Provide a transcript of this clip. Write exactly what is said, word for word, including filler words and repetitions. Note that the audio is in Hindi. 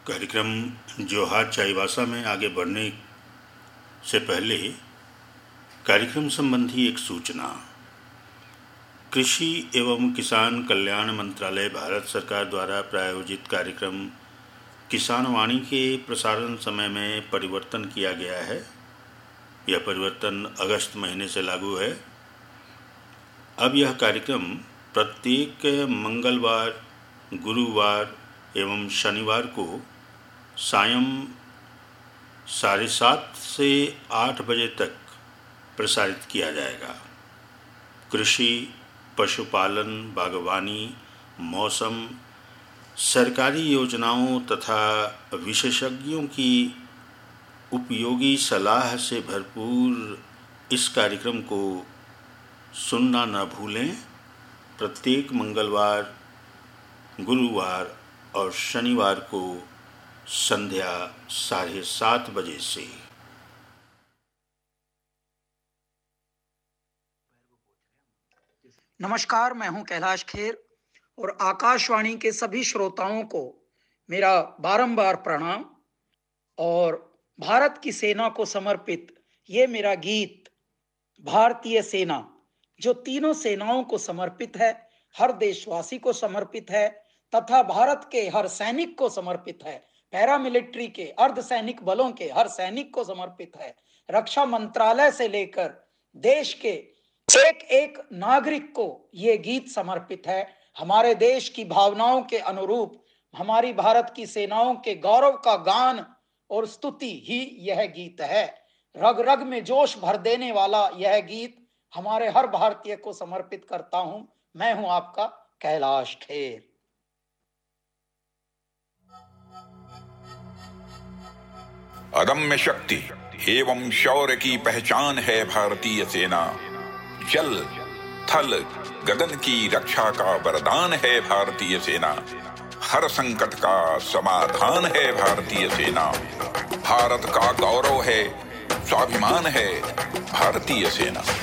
कार्यक्रम जोहार चाईबासा में आगे बढ़ने से पहले कार्यक्रम संबंधी एक सूचना। कृषि एवं किसान कल्याण मंत्रालय भारत सरकार द्वारा प्रायोजित कार्यक्रम किसान वाणी के प्रसारण समय में परिवर्तन किया गया है। यह परिवर्तन अगस्त महीने से लागू है। अब यह कार्यक्रम प्रत्येक मंगलवार, गुरुवार एवं शनिवार को सायं साढ़े सात से आठ बजे तक प्रसारित किया जाएगा। कृषि, पशुपालन, बागवानी, मौसम, सरकारी योजनाओं तथा विशेषज्ञों की उपयोगी सलाह से भरपूर इस कार्यक्रम को सुनना न भूलें। प्रत्येक मंगलवार, गुरुवार और शनिवार को संध्या साढ़े सात बजे से। नमस्कार, मैं हूं कैलाश खेर और आकाशवाणी के सभी श्रोताओं को मेरा बारंबार प्रणाम। और भारत की सेना को समर्पित ये मेरा गीत भारतीय सेना, जो तीनों सेनाओं को समर्पित है, हर देशवासी को समर्पित है तथा भारत के हर सैनिक को समर्पित है, पैरामिलिट्री के, अर्धसैनिक बलों के हर सैनिक को समर्पित है, रक्षा मंत्रालय से लेकर देश के एक एक नागरिक को ये गीत समर्पित है। हमारे देश की भावनाओं के अनुरूप हमारी भारत की सेनाओं के गौरव का गान और स्तुति ही यह गीत है। रग रग में जोश भर देने वाला यह गीत हमारे हर भारतीय को समर्पित करता हूं। मैं हूं आपका कैलाश खेर। अदम्य शक्ति एवं शौर्य की पहचान है भारतीय सेना। जल, थल, गगन की रक्षा का वरदान है भारतीय सेना। हर संकट का समाधान है भारतीय सेना। भारत का गौरव है, स्वाभिमान है भारतीय सेना।